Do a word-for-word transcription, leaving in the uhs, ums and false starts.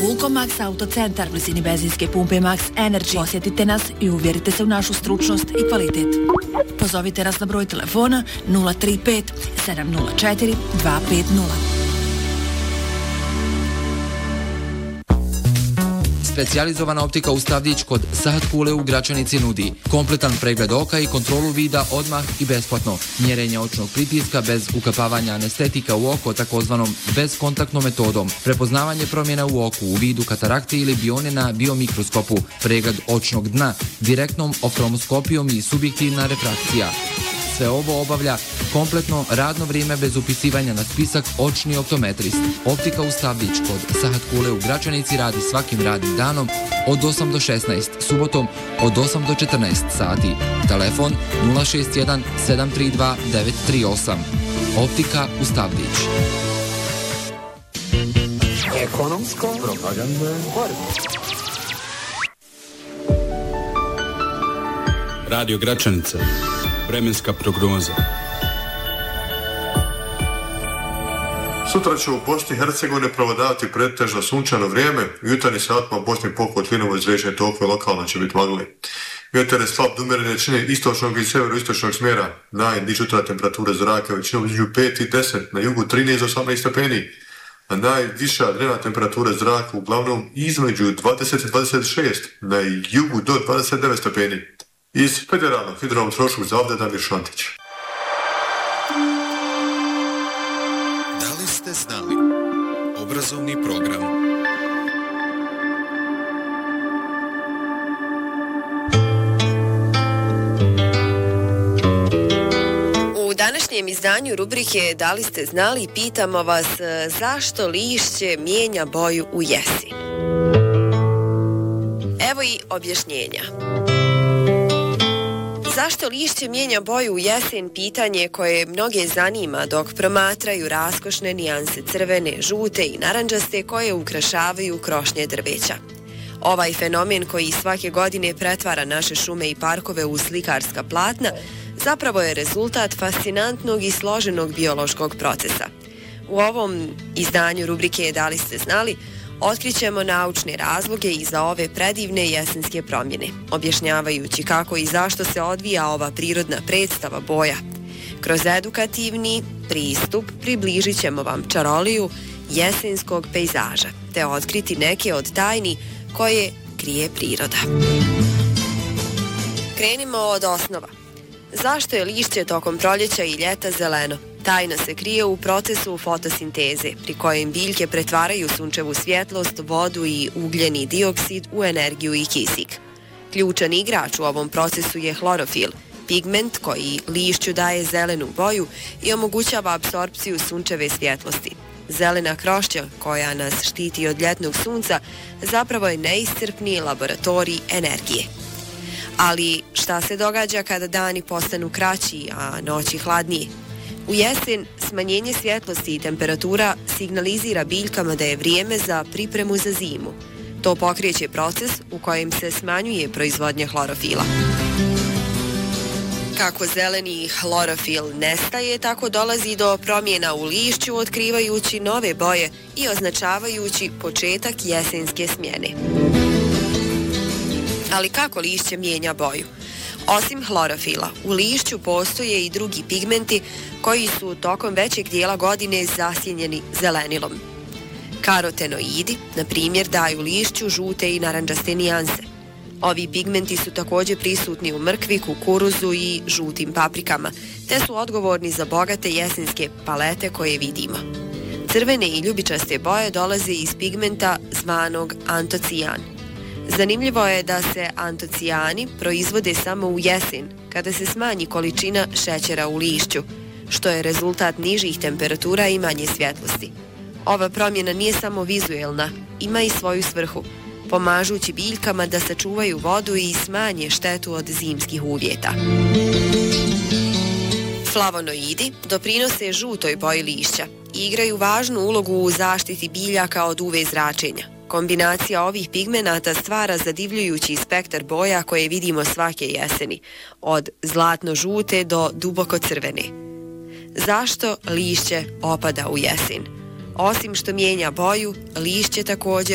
Vulkomax Autocentar, blizini benzinske pumpe Max Energy. Posjetite nas i uvjerite se u našu stručnost i kvalitet. Pozovite nas na broj telefona nula tri pet sedam nula četiri dva pet nula. Specijalizovana optika u Stavdić kod Sahat Kule u Gračanici nudi kompletan pregled oka i kontrolu vida odmah i besplatno, mjerenje očnog pritiska bez ukapavanja anestetika u oko takozvanom bezkontaktnom metodom, prepoznavanje promjena u oku u vidu katarakte ili bione na biomikroskopu, pregled očnog dna, direktnom oftalmoskopijom i subjektivna refrakcija. Sve ovo obavlja kompletno radno vrijeme bez upisivanja na spisak očni optometrist. Optika u Stavdić kod Sahat Kule u Gračanici radi svakim radnim danom od osam do šesnaest, subotom od osam do četrnaest sati. Telefon nula šest jedan sedam tri dva devet tri osam. Optika u Stavdić. Ekonomsko propagandne borbe. Radio Gračanica. Vremenska prognoza. Sutra će u Bosni i Hercegovini prevladavati pretežno sunčano vrijeme. U jutarnjim satima u Bosni Pokotlinovo izređene tokove lokalno će biti magli. Vjetar je slab do umjerene jačine istočnog i severoistočnog smjera. Najniža jutarnja temperatura zraka većinom između pet i deset, na jugu trinaest do osamnaest stepeni. A najviša dnevna temperatura zraka uglavnom između dvadeset i dvadeset šest, na jugu do dvadeset devet stepeni. Iz Federalnog hidrometeorološkog zavoda Damir Šantić. Da li ste znali? Obrazovni program. U današnjem izdanju rubrike Da li ste znali, pitamo vas zašto lišće mijenja boju u jesen. Evo i objašnjenja. Zašto lišće mijenja boju u jesen, pitanje koje mnoge zanima dok promatraju raskošne nijanse crvene, žute i narandžaste koje ukrašavaju krošnje drveća. Ovaj fenomen koji svake godine pretvara naše šume i parkove u slikarska platna zapravo je rezultat fascinantnog i složenog biološkog procesa. U ovom izdanju rubrike Da li ste znali, otkrićemo naučne razloge iza ove predivne jesenske promjene, objašnjavajući kako i zašto se odvija ova prirodna predstava boja. Kroz edukativni pristup približit ćemo vam čaroliju jesenskog pejzaža, te otkriti neke od tajni koje krije priroda. Krenimo od osnova. Zašto je lišće tokom proljeća i ljeta zeleno? Tajna se krije u procesu fotosinteze, pri kojem biljke pretvaraju sunčevu svjetlost, vodu i ugljeni dioksid u energiju i kisik. Ključan igrač u ovom procesu je hlorofil, pigment koji lišću daje zelenu boju i omogućava apsorpciju sunčeve svjetlosti. Zelena krošća, koja nas štiti od ljetnog sunca, zapravo je neiscrpni laboratorij energije. Ali šta se događa kada dani postanu kraći, a noći hladnije? U jesen smanjenje svjetlosti i temperatura signalizira biljkama da je vrijeme za pripremu za zimu. To pokreće proces u kojem se smanjuje proizvodnja hlorofila. Kako zeleni hlorofil nestaje, tako dolazi do promjena u lišću, otkrivajući nove boje i označavajući početak jesenske smjene. Ali kako lišće mijenja boju? Osim hlorofila, u lišću postoje i drugi pigmenti koji su tokom većeg dijela godine zasjenjeni zelenilom. Karotenoidi, na primjer, daju lišću žute i narandžaste nijanse. Ovi pigmenti su također prisutni u mrkvi, kukuruzu i žutim paprikama, te su odgovorni za bogate jesenske palete koje vidimo. Crvene i ljubičaste boje dolaze iz pigmenta zvanog antocijan. Zanimljivo je da se antocijani proizvode samo u jesen, kada se smanji količina šećera u lišću, što je rezultat nižih temperatura i manje svjetlosti. Ova promjena nije samo vizuelna, ima i svoju svrhu, pomažući biljkama da sačuvaju vodu i smanje štetu od zimskih uvjeta. Flavonoidi doprinose žutoj boji lišća i igraju važnu ulogu u zaštiti biljaka od U V zračenja. Kombinacija ovih pigmenata stvara zadivljujući spektar boja koje vidimo svake jeseni, od zlatno-žute do duboko crvene. Zašto lišće opada u jesen? Osim što mijenja boju, lišće također